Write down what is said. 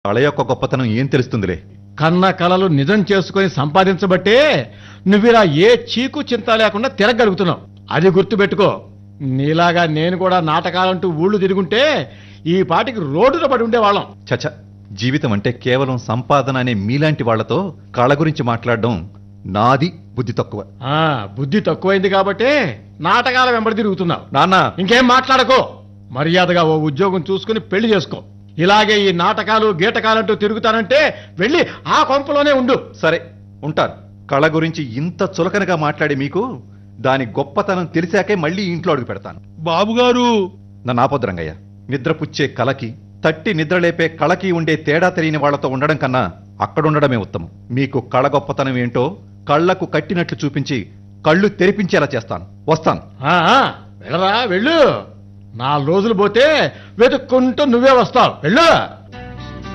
కళ యొక్క గొప్పతనం ఏం తెలుస్తుందిలే. కన్న కలలు నిజం చేసుకుని సంపాదించబట్టే నువ్విలా ఏ చీకు చింత లేకుండా తిరగలుగుతున్నావు. అది గుర్తుపెట్టుకో. నీలాగా నేను కూడా నాటకాలంటూ ఊళ్ళు తిరుగుంటే ఈ పాటికి రోడ్డున పడి ఉండేవాళ్ళం. చచ, జీవితం అంటే కేవలం సంపాదన అనే మీలాంటి వాళ్లతో కళ గురించి మాట్లాడడం నాది బుద్ధి తక్కువ. బుద్ధి తక్కువైంది కాబట్టే నాటకాల వెంబడి తిరుగుతున్నావు. నాన్న, ఇంకేం మాట్లాడకో. మర్యాదగా ఓ ఉద్యోగం చూసుకుని పెళ్లి చేసుకో. ఇలాగే ఈ నాటకాలు గీటకాలంటూ తిరుగుతానంటే వెళ్ళి ఆ కొంపలోనే ఉండు. సరే ఉంటారు. కళ గురించి ఇంత చులకనగా మాట్లాడి మీకు దాని గొప్పతనం తెలిసాకే మళ్ళీ ఇంట్లో అడుగు పెడతాను. బాబుగారు, నన్ను ఆపొద్దురంగయ్య. నిద్రపుచ్చే కళకి, తట్టి నిద్రలేపే కళకి ఉండే తేడా తెలియని వాళ్లతో ఉండడం కన్నా అక్కడుండడమే ఉత్తమం. మీకు కళ గొప్పతనం ఏంటో కళ్లకు కట్టినట్లు చూపించి కళ్ళు తెరిపించేలా చేస్తాను. వస్తాను. వెళ్ళరా, వెళ్ళు. 4 రోజులు పోతే వెతుక్కుంటూ నువ్వే వస్తావు. వెళ్ళు.